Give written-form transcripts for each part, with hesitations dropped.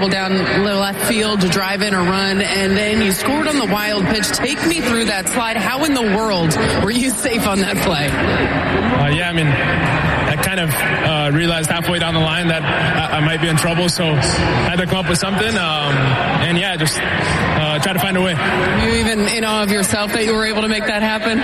down left field to drive in a run, and then you scored on the wild pitch. Take me through that slide. How in the world were you safe on that play? I kind of realized halfway down the line that I might be in trouble, so I had to come up with something, just try to find a way. Were you even in awe of yourself that you were able to make that happen?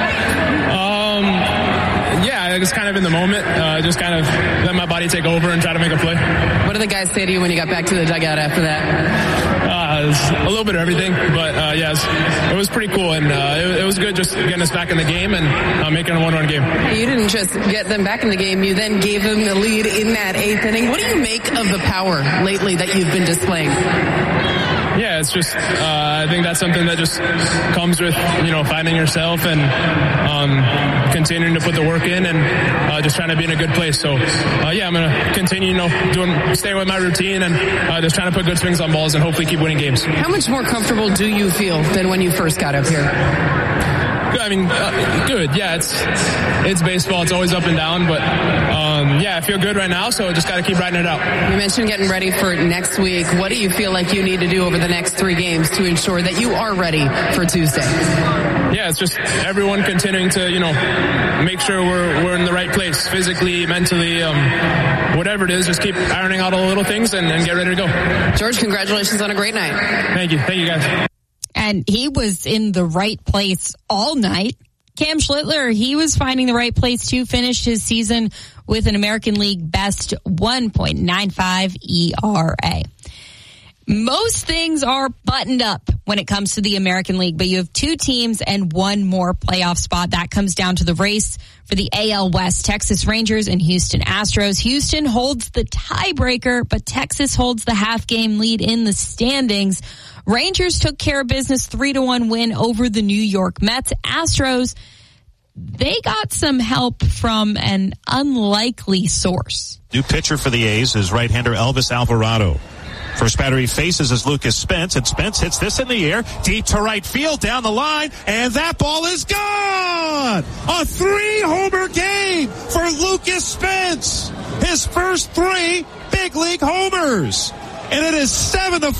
I was kind of in the moment, just kind of let my body take over and try to make a play. What did the guys say to you when you got back to the dugout after that? It was a little bit of everything, but it was pretty cool, and it was good just getting us back in the game and making a 1-1 game. You didn't just get them back in the game, you then gave them the lead in that 8th inning. What do you make of the power lately that you've been displaying? Yeah, it's just, I think that's something that just comes with, finding yourself and continuing to put the work in and just trying to be in a good place. So, I'm going to continue, stay with my routine and just trying to put good swings on balls and hopefully keep winning games. How much more comfortable do you feel than when you first got up here? Good. Yeah, it's baseball. It's always up and down, but I feel good right now, so just got to keep riding it out. You mentioned getting ready for next week. What do you feel like you need to do over the next 3 games to ensure that you are ready for Tuesday? Yeah, it's just everyone continuing to, make sure we're in the right place, physically, mentally, whatever it is. Just keep ironing out all the little things and get ready to go. George, congratulations on a great night. Thank you. Thank you, guys. And he was in the right place all night. Cam Schlittler, he was finding the right place to finish his season with an American League best 1.95 ERA. Most things are buttoned up when it comes to the American League, but you have 2 teams and 1 more playoff spot. That comes down to the race for the AL West, Texas Rangers and Houston Astros. Houston holds the tiebreaker, but Texas holds the half-game lead in the standings. Rangers took care of business, 3-1 win over the New York Mets. Astros, they got some help from an unlikely source. New pitcher for the A's is right-hander Elvis Alvarado. First batter he faces is Lucas Spence, and Spence hits this in the air, deep to right field, down the line, and that ball is gone! A 3-homer game for Lucas Spence! His first 3 big league homers! And it is 7-5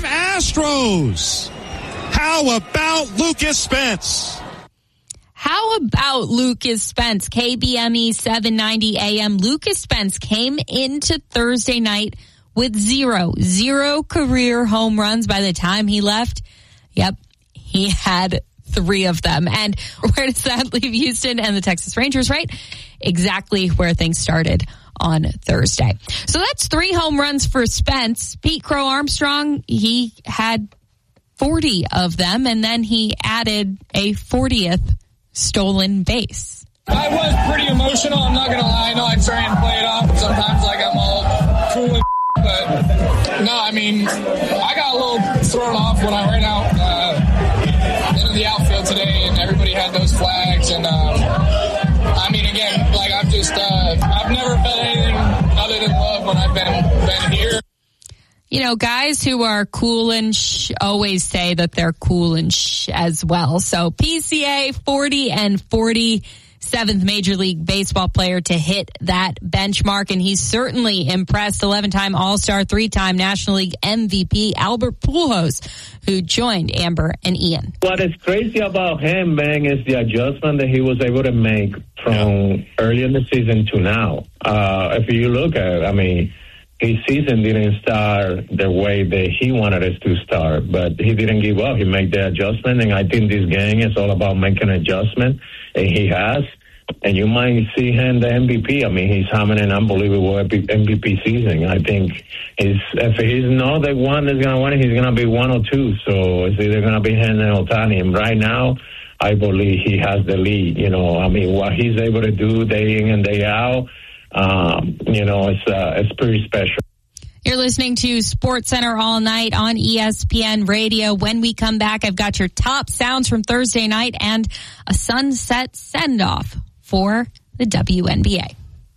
Astros! How about Lucas Spence? How about Lucas Spence? KBME 790 AM. Lucas Spence came into Thursday night with zero career home runs by the time he left. Yep, he had 3 of them. And where does that leave Houston and the Texas Rangers, right? Exactly where things started on Thursday. So that's 3 home runs for Spence. Pete Crow Armstrong, he had 40 of them, and then he added a 40th stolen base. I was pretty emotional, I'm not going to lie. I know I try and play it off sometimes like I'm all cool and but no, I got a little thrown off when I ran out into the outfield today, and everybody had those flags. And again, I've never felt anything other than love when I've been here. Guys who are cool and always say that they're cool and as well. So PCA 40 and 40. 7th Major League Baseball player to hit that benchmark, and he's certainly impressed. 11-time All-Star, 3-time National League MVP Albert Pujols, who joined Amber and Ian. What is crazy about him, man, is the adjustment that he was able to make from early in the season to now. If you look at it, his season didn't start the way that he wanted it to start, but he didn't give up. He made the adjustment, and I think this game is all about making an adjustment, and he has. And you might see him the MVP. He's having an unbelievable MVP season. I think if he's not the one that's going to win, he's going to be 1 or 2. So it's either going to be him or Ohtani. And right now, I believe he has the lead. What he's able to do day in and day out, it's pretty special. You're listening to SportsCenter all night on ESPN Radio. When we come back, I've got your top sounds from Thursday night and a sunset send-off for the WNBA.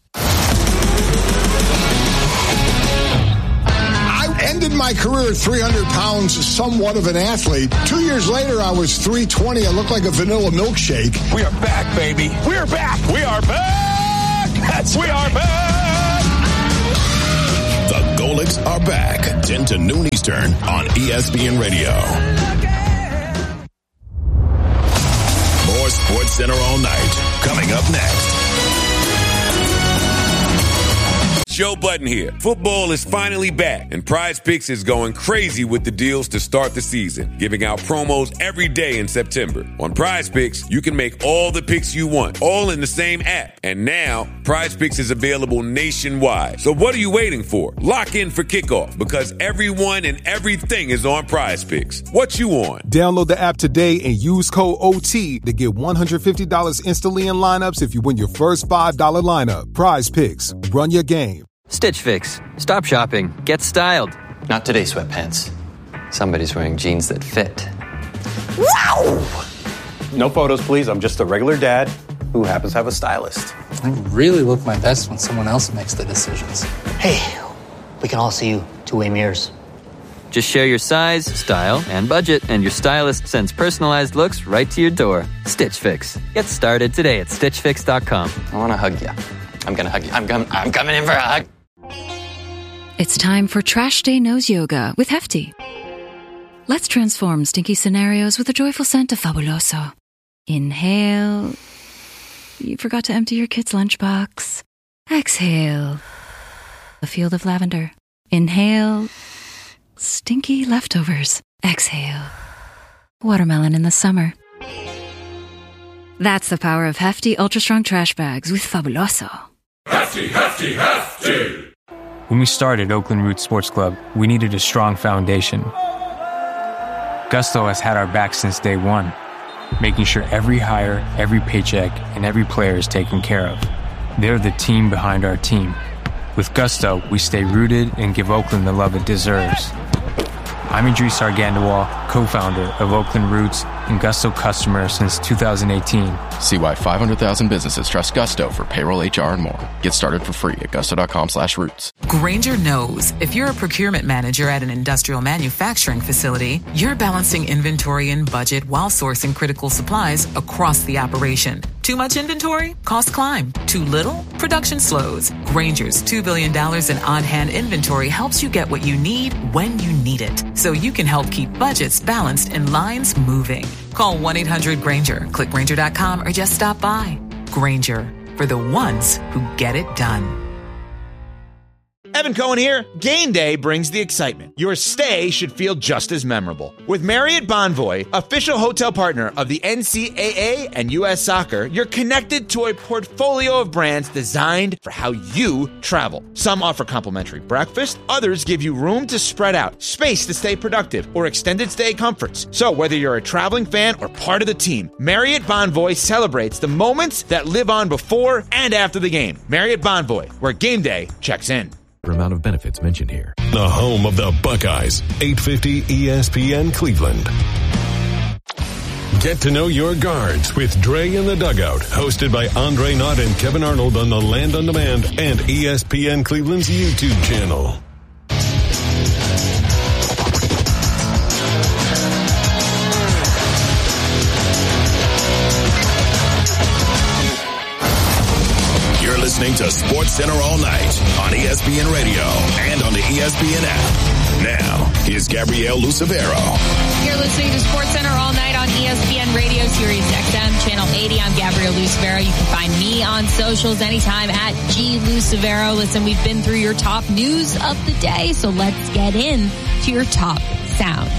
I ended my career at 300 pounds, somewhat of an athlete. 2 years later, I was 320. I looked like a vanilla milkshake. We are back, baby. We are back. We are back. We are back. The Golics are back. 10 to noon Eastern on ESPN Radio. More Sports Center all night. Coming up next. Joe Budden here. Football is finally back, and Prize Picks is going crazy with the deals to start the season, giving out promos every day in September. On Prize Picks, you can make all the picks you want, all in the same app. And now, Prize Picks is available nationwide. So what are you waiting for? Lock in for kickoff, because everyone and everything is on Prize Picks. What you on? Download the app today and use code OT to get $150 instantly in lineups if you win your first $5 lineup. Prize Picks. Run your game. Stitch Fix. Stop shopping. Get styled. Not today, sweatpants. Somebody's wearing jeans that fit. Wow! No photos, please. I'm just a regular dad who happens to have a stylist. I really look my best when someone else makes the decisions. Hey, we can all see you two-way mirrors. Just share your size, style, and budget, and your stylist sends personalized looks right to your door. Stitch Fix. Get started today at StitchFix.com. I want to hug you. I'm going to hug you. I'm coming in for a hug. It's time for Trash Day Nose Yoga with Hefty. Let's transform stinky scenarios with a joyful scent of Fabuloso. Inhale. You forgot to empty your kid's lunchbox. Exhale. A field of lavender. Inhale. Stinky leftovers. Exhale. Watermelon in the summer. That's the power of Hefty Ultra Strong Trash Bags with Fabuloso. Hefty, Hefty, Hefty! When we started Oakland Roots Sports Club, we needed a strong foundation. Gusto has had our back since day one, making sure every hire, every paycheck, and every player is taken care of. They're the team behind our team. With Gusto, we stay rooted and give Oakland the love it deserves. I'm Idris Argandawal, co-founder of Oakland Roots and Gusto customer since 2018. See why 500,000 businesses trust Gusto for payroll, HR, and more. Get started for free at gusto.com/roots. Grainger knows if you're a procurement manager at an industrial manufacturing facility, you're balancing inventory and budget while sourcing critical supplies across the operation. Too much inventory? Costs climb. Too little? Production slows. Grainger's $2 billion in on-hand inventory helps you get what you need when you need it, so you can help keep budgets balanced and lines moving. Call 1-800-GRAINGER, click Grainger.com, or just stop by. Grainger, for the ones who get it done. Evan Cohen here. Game day brings the excitement. Your stay should feel just as memorable. With Marriott Bonvoy, official hotel partner of the NCAA and U.S. Soccer, you're connected to a portfolio of brands designed for how you travel. Some offer complimentary breakfast, others give you room to spread out, space to stay productive, or extended stay comforts. So whether you're a traveling fan or part of the team, Marriott Bonvoy celebrates the moments that live on before and after the game. Marriott Bonvoy, where game day checks in. Amount of benefits mentioned here. The home of the Buckeyes, 850 ESPN Cleveland. Get to know your guards with Dre in the Dugout, hosted by Andre Knott and Kevin Arnold on the Land on Demand and ESPN Cleveland's YouTube channel. Listening to Sports Center all night on ESPN Radio and on the ESPN app. Now, here's Gabrielle Lucevero. You're listening to Sports Center all night on ESPN Radio, Sirius XM, Channel 80. I'm Gabrielle Lucevero. You can find me on socials anytime at G Lucevero. Listen, we've been through your top news of the day, so let's get in to your top sounds.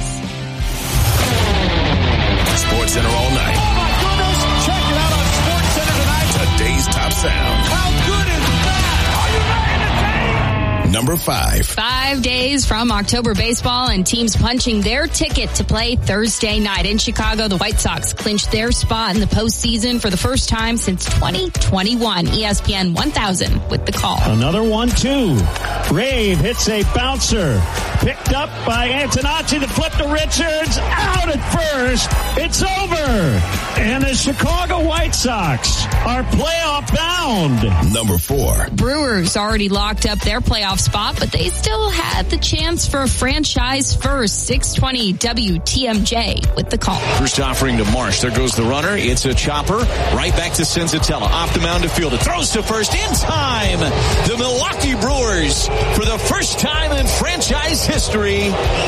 Sports Center all night. Oh, my goodness. Check it out on Sports Center tonight. Today's top sound. How good is that? Are you ready to take? Number 5. 5 days from October baseball and teams punching their ticket to play Thursday night. In Chicago, the White Sox clinched their spot in the postseason for the first time since 2021. ESPN 1000 with the call. Another 1-2. Rave hits a bouncer. Picked up by Antonacci to flip to Richards. Out at first. It's over. And the Chicago White Sox are playoff bound. Number 4. Brewers already locked up their playoff spot, but they still had the chance for a franchise first. 620 WTMJ with the call. First offering to Marsh. There goes the runner. It's a chopper. Right back to Senzatella. Off the mound to field. It throws to first in time. The Milwaukee Brewers, for the first time in franchise history,